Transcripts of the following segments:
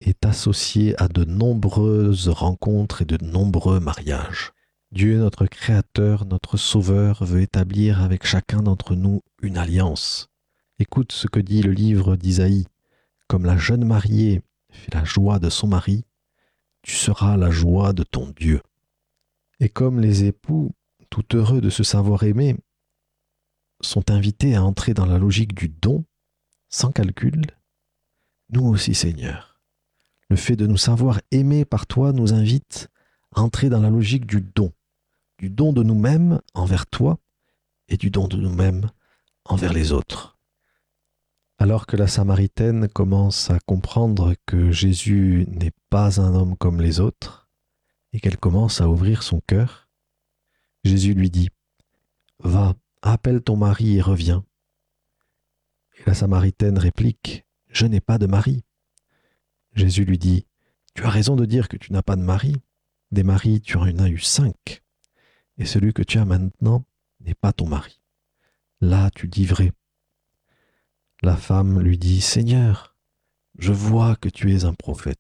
est associé à de nombreuses rencontres et de nombreux mariages. Dieu, notre Créateur, notre Sauveur, veut établir avec chacun d'entre nous une alliance. Écoute ce que dit le livre d'Isaïe. Comme la jeune mariée fait la joie de son mari, tu seras la joie de ton Dieu. Et comme les époux, tout heureux de se savoir aimés, sont invités à entrer dans la logique du don, sans calcul, nous aussi, Seigneur. Le fait de nous savoir aimés par toi nous invite à entrer dans la logique du don de nous-mêmes envers toi et du don de nous-mêmes envers les autres. Alors que la Samaritaine commence à comprendre que Jésus n'est pas un homme comme les autres et qu'elle commence à ouvrir son cœur, Jésus lui dit « Va, appelle ton mari et reviens. » Et la Samaritaine réplique « Je n'ai pas de mari. » Jésus lui dit « Tu as raison de dire que tu n'as pas de mari. Des maris, tu en as eu 5. Et celui que tu as maintenant n'est pas ton mari. Là, tu dis vrai. » La femme lui dit « Seigneur, je vois que tu es un prophète. »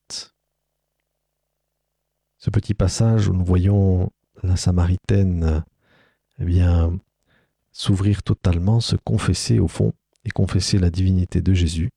Ce petit passage où nous voyons la Samaritaine s'ouvrir totalement, se confesser au fond et confesser la divinité de Jésus.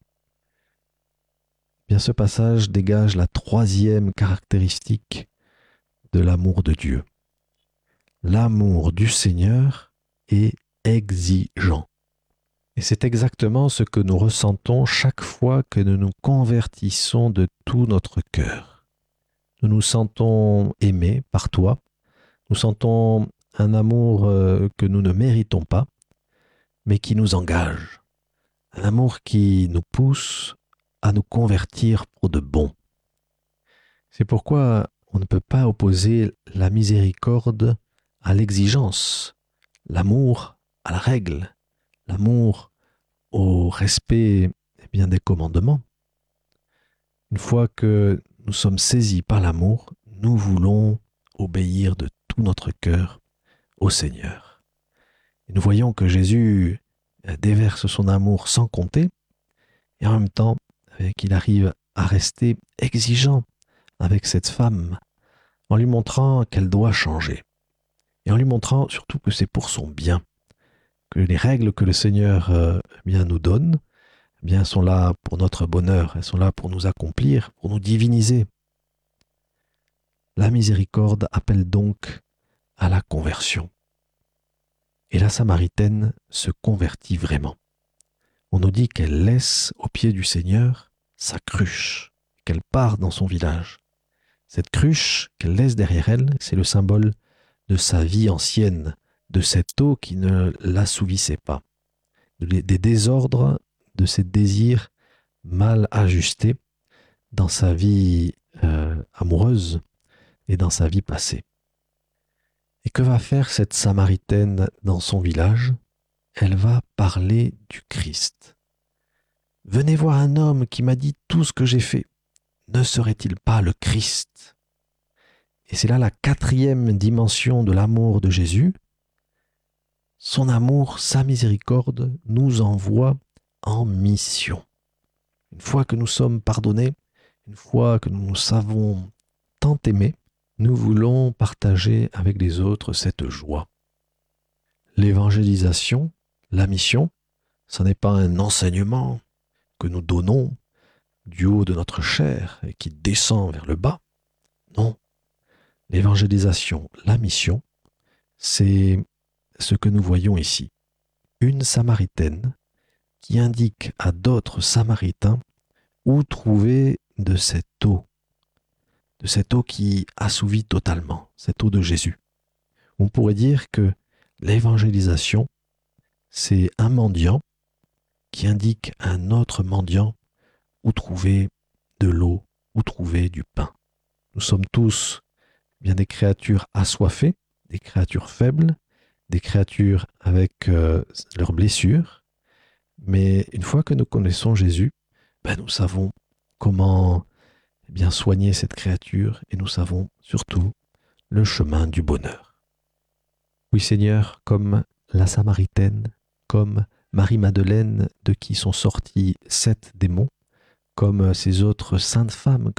Ce passage dégage la 3e caractéristique de l'amour de Dieu. L'amour du Seigneur est exigeant. Et c'est exactement ce que nous ressentons chaque fois que nous nous convertissons de tout notre cœur. Nous nous sentons aimés par toi, nous sentons un amour que nous ne méritons pas, mais qui nous engage. Un amour qui nous pousse à nous convertir pour de bon. C'est pourquoi on ne peut pas opposer la miséricorde à l'exigence, l'amour à la règle, l'amour au respect des commandements. Une fois que nous sommes saisis par l'amour, nous voulons obéir de tout notre cœur au Seigneur. Et nous voyons que Jésus déverse son amour sans compter, et en même temps qu'il arrive à rester exigeant avec cette femme, en lui montrant qu'elle doit changer, et en lui montrant surtout que c'est pour son bien, que les règles que le Seigneur nous donne sont là pour notre bonheur, elles sont là pour nous accomplir, pour nous diviniser. La miséricorde appelle donc à la conversion. Et la Samaritaine se convertit vraiment. On nous dit qu'elle laisse au pied du Seigneur sa cruche, qu'elle part dans son village. Cette cruche qu'elle laisse derrière elle, c'est le symbole de sa vie ancienne, de cette eau qui ne l'assouvissait pas, des désordres, de ses désirs mal ajustés dans sa vie amoureuse et dans sa vie passée. Et que va faire cette Samaritaine dans son village? Elle va parler du Christ. « Venez voir un homme qui m'a dit tout ce que j'ai fait. Ne serait-il pas le Christ ?» Et c'est là la 4e dimension de l'amour de Jésus. Son amour, sa miséricorde nous envoie en mission. Une fois que nous sommes pardonnés, une fois que nous nous savons tant aimer, nous voulons partager avec les autres cette joie. L'évangélisation, la mission, ce n'est pas un enseignement que nous donnons du haut de notre chair et qui descend vers le bas. Non. L'évangélisation, la mission, c'est ce que nous voyons ici. Une Samaritaine qui indique à d'autres Samaritains où trouver de cette eau qui assouvit totalement, cette eau de Jésus. On pourrait dire que l'évangélisation, c'est un mendiant qui indique à un autre mendiant où trouver de l'eau, où trouver du pain. Nous sommes tous des créatures assoiffées, des créatures faibles, des créatures avec leurs blessures, mais une fois que nous connaissons Jésus, nous savons comment soigner cette créature et nous savons surtout le chemin du bonheur. Oui Seigneur, comme la Samaritaine, comme Marie-Madeleine de qui sont sortis 7 démons, comme ces autres saintes femmes